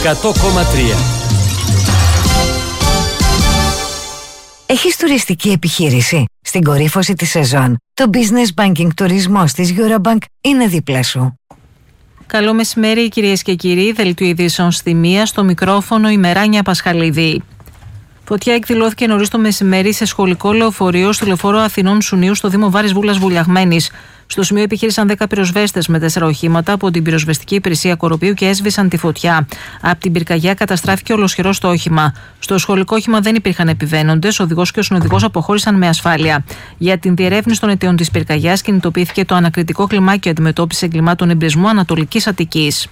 100,3. Έχεις τουριστική επιχείρηση? Στην κορύφωση της σεζόν, το Business Banking τουρισμός της Eurobank είναι δίπλα σου. Καλό μεσημέρι κυρίες και κύριοι, δελτίο ειδήσεων στη μία, στο μικρόφωνο η Μεράνια Πασχαλίδη. Φωτιά εκδηλώθηκε νωρίς το μεσημέρι σε σχολικό λεωφορείο στο λεωφόρο Αθηνών Σουνίου στο Δήμο Βάρης Βούλας Βουλιαγμένης. Στο σημείο επιχείρησαν 10 πυροσβέστες με 4 οχήματα από την πυροσβεστική υπηρεσία Κοροπίου και έσβησαν τη φωτιά. Από την πυρκαγιά καταστράφηκε ολοσχερό το όχημα. Στο σχολικό όχημα δεν υπήρχαν επιβαίνοντες, ο οδηγός και ο συνοδηγός αποχώρησαν με ασφάλεια. Για την διερεύνηση των αιτιών της πυρκαγιάς κινητοποιήθηκε το ανακριτικό κλιμάκιο αντιμετώπισης εγκλημάτων εμπρισμού Ανατολικής Αττικής.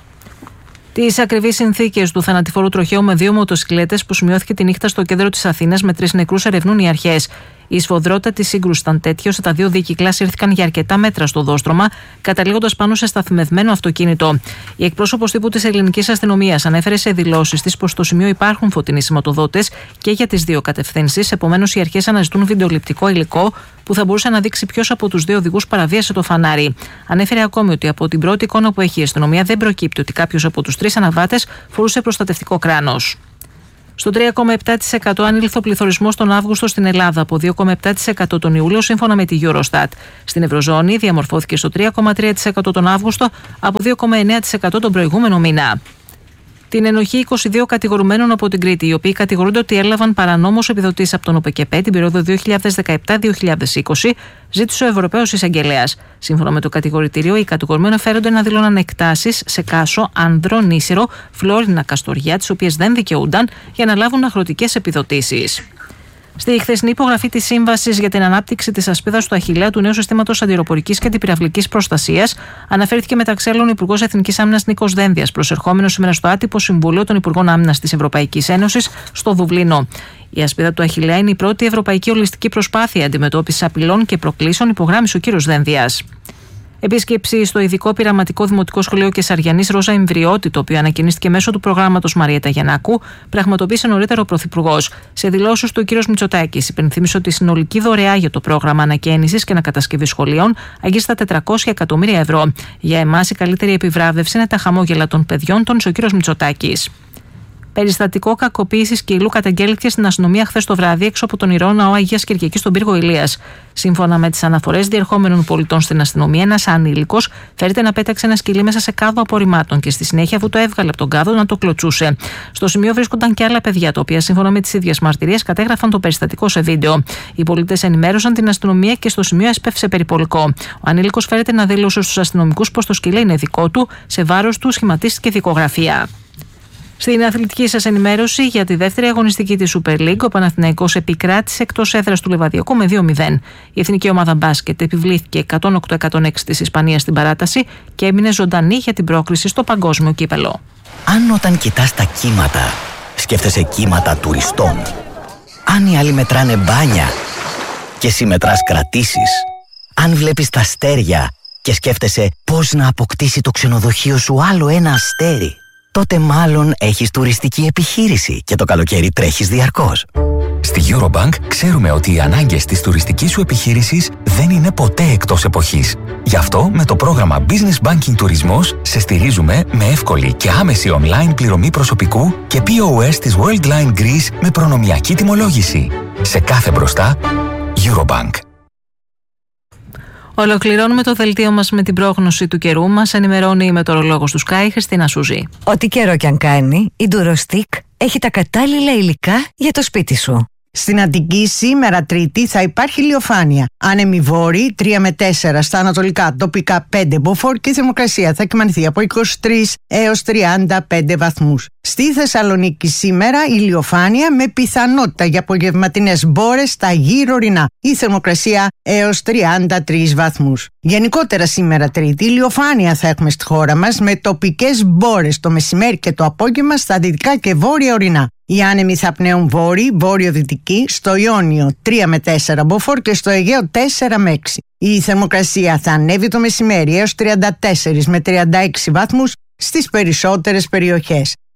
Τις ακριβείς συνθήκες του θανατηφόρου τροχαίου με 2 μοτοσυκλέτες που σημειώθηκε τη νύχτα στο κέντρο της Αθήνας με 3 νεκρούς ερευνούν οι αρχές. Η σφοδρότητα της σύγκρουσης ήταν τέτοια ώστε τα 2 δίκυκλα σύρθηκαν για αρκετά μέτρα στο δόστρωμα, καταλήγοντας πάνω σε σταθμευμένο αυτοκίνητο. Η εκπρόσωπος τύπου της ελληνικής αστυνομίας ανέφερε σε δηλώσεις της πως στο σημείο υπάρχουν φωτεινοί σηματοδότες και για τις 2 κατευθύνσεις. Επομένως, οι αρχές αναζητούν βιντεοληπτικό υλικό που θα μπορούσε να δείξει ποιος από τους 2 οδηγούς παραβίασε το φανάρι. Ανέφερε ακόμη ότι από την πρώτη εικόνα που έχει η αστυνομία δεν προκύπτει ότι κάποιος από τους 3 αναβάτες φορούσε προστατευτικό κράνος. Στο 3,7% ανήλθε ο πληθωρισμός τον Αύγουστο στην Ελλάδα, από 2,7% τον Ιούλιο, σύμφωνα με τη Eurostat. Στην Ευρωζώνη διαμορφώθηκε στο 3,3% τον Αύγουστο, από 2,9% τον προηγούμενο μήνα. Την ενοχή 22 κατηγορουμένων από την Κρήτη, οι οποίοι κατηγορούνται ότι έλαβαν παρανόμως επιδοτήσεις από τον ΟΠΕΚΕΠΕ την περίοδο 2017-2020, ζήτησε ο Ευρωπαίος Εισαγγελέας. Σύμφωνα με το κατηγορητήριο, οι κατηγορουμένοι φέρονται να δηλώναν εκτάσεις σε Κάσο, Άνδρο, Νήσυρο, Φλόρινα, Καστοριά, τις οποίες δεν δικαιούνταν για να λάβουν αγροτικές επιδοτήσεις. Στη χθεσινή υπογραφή της Σύμβασης για την Ανάπτυξη της Ασπίδας του Αχιλλέα του νέου συστήματος αντιεροπορικής και αντιπυραυλικής προστασίας, αναφέρθηκε μεταξύ άλλων ο Υπουργός Εθνικής Άμυνας Νίκος Δένδιας, προσερχόμενος σήμερα στο άτυπο Συμβούλιο των Υπουργών Άμυνας της Ευρωπαϊκής Ένωσης στο Δουβλίνο. Η Ασπίδα του Αχιλλέα είναι η πρώτη ευρωπαϊκή ολιστική προσπάθεια αντιμετώπισης απειλών και προκλήσεων, υπογράμμισε ο κ. Δένδιας. Επίσκεψη στο ειδικό πειραματικό δημοτικό σχολείο Κεσαριανής Ρόζα Εμβριώτη, το οποίο ανακοινίστηκε μέσω του προγράμματος Μαριέτα Γιαννάκου, πραγματοποίησε νωρίτερα ο Πρωθυπουργός. Σε δηλώσεις του, ο κ. Μητσοτάκης υπενθύμισε ότι η συνολική δωρεά για το πρόγραμμα ανακαίνησης και ανακατασκευή σχολείων αγγίζει τα 400 εκατομμύρια ευρώ. Για εμάς, η καλύτερη επιβράβευση είναι τα χαμόγελα των παιδιών, τόνισε ο κ. Μητσοτάκης. Περιστατικό κακοποίησης σκύλου καταγγέλθηκε στην αστυνομία χθες το βράδυ έξω από τον Ιερό Ναό Αγίας Κυριακής στον πύργο Ηλίας. Σύμφωνα με τις αναφορές διερχόμενων πολιτών στην αστυνομία, ένας ανήλικος φέρεται να πέταξε ένα σκυλί μέσα σε κάδο απορριμμάτων και στη συνέχεια, αφού το έβγαλε από τον κάδο, να το κλωτσούσε. Στο σημείο βρίσκονταν και άλλα παιδιά, τα οποία σύμφωνα με τις ίδιες μαρτυρίες κατέγραφαν το περιστατικό σε βίντεο. Οι πολίτες ενημέρωσαν την αστυνομία και στο σημείο έσπευσε περιπολικό. Ο ανήλικος φέρεται να δήλωσε στους αστυνομικούς πως το σκυλί είναι δικό του, σε βάρος του σχηματίστηκε δικογραφία. Στην αθλητική σας ενημέρωση, για τη δεύτερη αγωνιστική της Super League, ο Παναθηναϊκός επικράτησε εκτός έδρας του Λιβαδιακού με 2-0. Η εθνική ομάδα μπάσκετ επιβλήθηκε 108-106 της Ισπανίας στην παράταση και έμεινε ζωντανή για την πρόκριση στο παγκόσμιο κύπελο. Αν όταν κοιτάς τα κύματα, σκέφτεσαι κύματα τουριστών. Αν οι άλλοι μετράνε μπάνια και εσύ μετράς κρατήσεις. Αν βλέπεις τα αστέρια και σκέφτεσαι πώς να αποκτήσει το ξενοδοχείο σου άλλο ένα αστέρι, τότε μάλλον έχεις τουριστική επιχείρηση και το καλοκαίρι τρέχεις διαρκώς. Στη Eurobank ξέρουμε ότι οι ανάγκες της τουριστικής σου επιχείρησης δεν είναι ποτέ εκτός εποχής. Γι' αυτό με το πρόγραμμα Business Banking Τουρισμός σε στηρίζουμε με εύκολη και άμεση online πληρωμή προσωπικού και POS της Worldline Greece με προνομιακή τιμολόγηση. Σε κάθε μπροστά, Eurobank. Ολοκληρώνουμε το δελτίο μας με την πρόγνωση του καιρού. Μας ενημερώνει η μετεωρολόγος του Sky, Χριστίνα Σούζη. Ό,τι καιρό κι αν κάνει, η Durostick έχει τα κατάλληλα υλικά για το σπίτι σου. Στην Αττική σήμερα Τρίτη θα υπάρχει ηλιοφάνεια. Άνεμοι βόρειοι 3 με 4 στα ανατολικά, τοπικά 5 μποφόρ και η θερμοκρασία θα κυμανθεί από 23 έως 35 βαθμούς. Στη Θεσσαλονίκη σήμερα ηλιοφάνεια με πιθανότητα για απογευματινές μπόρες στα γύρω ορεινά. Η θερμοκρασία έως 33 βαθμούς. Γενικότερα σήμερα Τρίτη ηλιοφάνεια θα έχουμε στη χώρα μας με τοπικές μπόρες το μεσημέρι και το απόγευμα στα δυτικά και βόρεια ορεινά. Οι άνεμοι θα πνέουν βόρειοι, βόρειο-δυτικοί, στο Ιόνιο 3 με 4 μποφόρ και στο Αιγαίο 4 με 6. Η θερμοκρασία θα ανέβει το μεσημέρι έως 34 με 36 βαθμούς στις περισσότερες περιοχές.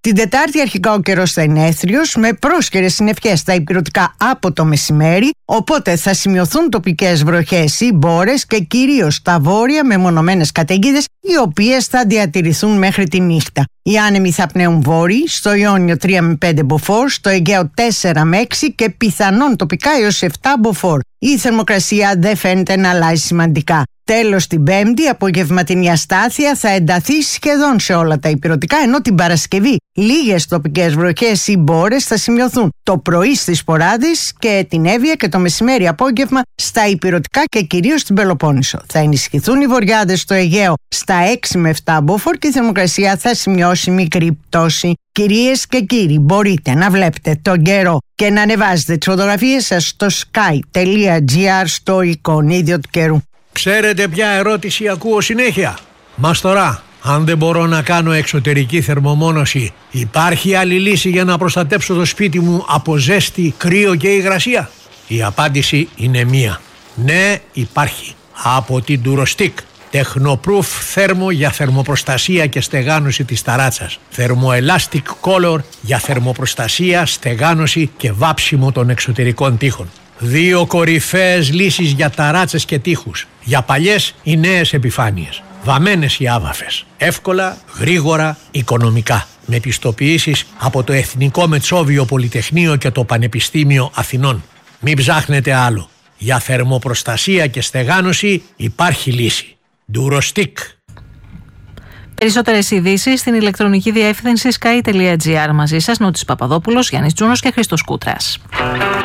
Την Τετάρτη αρχικά ο καιρός θα είναι έθριος με πρόσκαιρες συννεφιές στα ηπειρωτικά από το μεσημέρι, οπότε θα σημειωθούν τοπικές βροχές ή μπόρες και κυρίως στα βόρεια με μονομένες καταιγίδες, οι οποίες θα διατηρηθούν μέχρι τη νύχτα. Οι άνεμοι θα πνέουν βόρειοι, στο Ιόνιο 3 με 5 μποφόρ, στο Αιγαίο 4 με 6 και πιθανόν τοπικά έως 7 μποφόρ. Η θερμοκρασία δεν φαίνεται να αλλάζει σημαντικά. Τέλος, την Πέμπτη, απογευματινή αστάθεια θα ενταθεί σχεδόν σε όλα τα ηπειρωτικά, ενώ την Παρασκευή λίγες τοπικές βροχές ή μπόρες θα σημειωθούν το πρωί στις Ποράδες και την Εύβοια και το μεσημέρι απόγευμα στα ηπειρωτικά και κυρίως στην Πελοπόννησο. Θα ενισχυθούν οι βορειάδες στο Αιγαίο στα 6 με 7 μποφόρ και η θερμοκρασία θα σημειώσει μικρή πτώση. Κυρίες και κύριοι, μπορείτε να βλέπετε τον καιρό και να ανεβάζετε τις φωτογραφίες σας στο sky.gr στο εικονίδιο του καιρού. Ξέρετε ποια ερώτηση ακούω συνέχεια? Μας τώρα, αν δεν μπορώ να κάνω εξωτερική θερμομόνωση, υπάρχει άλλη λύση για να προστατέψω το σπίτι μου από ζέστη, κρύο και υγρασία? Η απάντηση είναι μία. Ναι, υπάρχει. Από την Durostick. Tecnoproof θέρμο για θερμοπροστασία και στεγάνωση της ταράτσας. Thermoelastic Color για θερμοπροστασία, στεγάνωση και βάψιμο των εξωτερικών τοίχων. 2 κορυφαίες λύσεις για ταράτσες και τοίχους. Για παλιές ή νέες επιφάνειες. Βαμμένες ή άβαφες. Εύκολα, γρήγορα, οικονομικά. Με πιστοποιήσεις από το Εθνικό Μετσόβιο Πολυτεχνείο και το Πανεπιστήμιο Αθηνών. Μην ψάχνετε άλλο. Για θερμοπροστασία και στεγάνωση υπάρχει λύση. Durostick. Περισσότερες ειδήσεις στην ηλεκτρονική διεύθυνση sky.gr. Μαζί σας Νότης Παπαδόπουλος, Γιάννης Τζούνος και Χρήστος Κούτρας.